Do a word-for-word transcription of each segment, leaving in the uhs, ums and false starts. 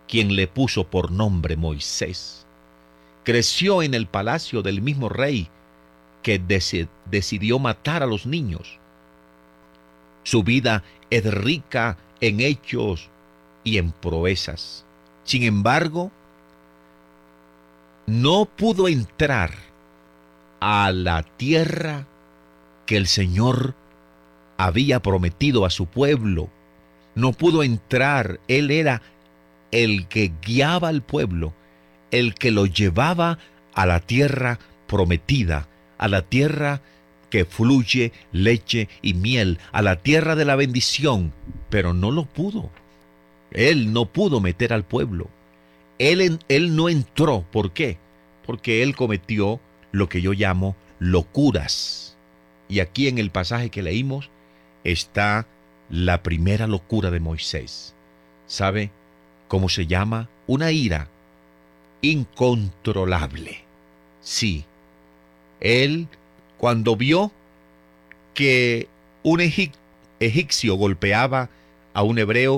quien le puso por nombre Moisés. Creció en el palacio del mismo rey que deci- decidió matar a los niños. Su vida es rica en hechos y en proezas. Sin embargo, no pudo entrar a la tierra que el Señor había prometido a su pueblo. No pudo entrar. Él era el que guiaba al pueblo, el que lo llevaba a la tierra prometida, a la tierra que fluye leche y miel, a la tierra de la bendición, pero no lo pudo. Él no pudo meter al pueblo. Él, en- él no entró. ¿Por qué? Porque él cometió lo que yo llamo locuras. Y aquí en el pasaje que leímos está la primera locura de Moisés. ¿Sabe cómo se llama? Una ira incontrolable. Sí, él cuando vio que un egip- egipcio golpeaba a un hebreo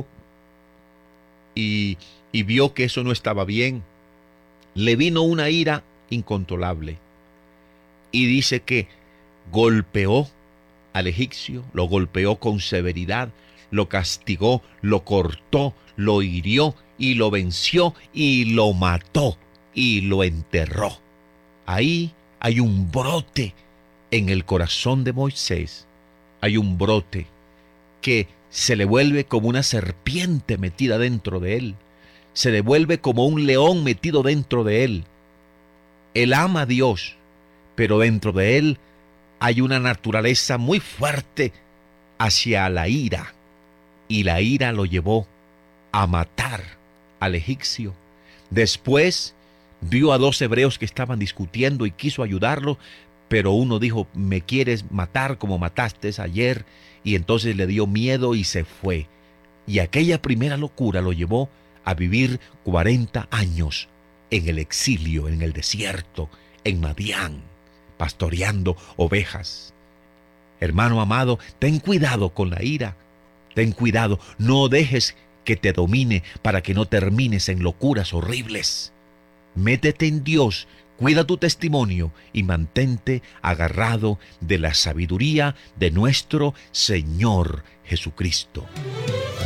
y, y vio que eso no estaba bien, le vino una ira incontrolable. Y dice que golpeó al egipcio, lo golpeó con severidad, lo castigó, lo cortó, lo hirió y lo venció y lo mató y lo enterró. Ahí hay un brote en el corazón de Moisés. Hay un brote que se le vuelve como una serpiente metida dentro de él. Se le vuelve como un león metido dentro de él. Él ama a Dios, pero dentro de él hay una naturaleza muy fuerte hacia la ira. Y la ira lo llevó a matar al egipcio. Después vio a dos hebreos que estaban discutiendo y quiso ayudarlos, pero uno dijo, me quieres matar como mataste ayer, y entonces le dio miedo y se fue. Y aquella primera locura lo llevó a vivir cuarenta años en el exilio, en el desierto, en Madián, pastoreando ovejas. Hermano amado, ten cuidado con la ira. Ten cuidado, no dejes que te domine para que no termines en locuras horribles. Métete en Dios, cuida tu testimonio y mantente agarrado de la sabiduría de nuestro Señor Jesucristo.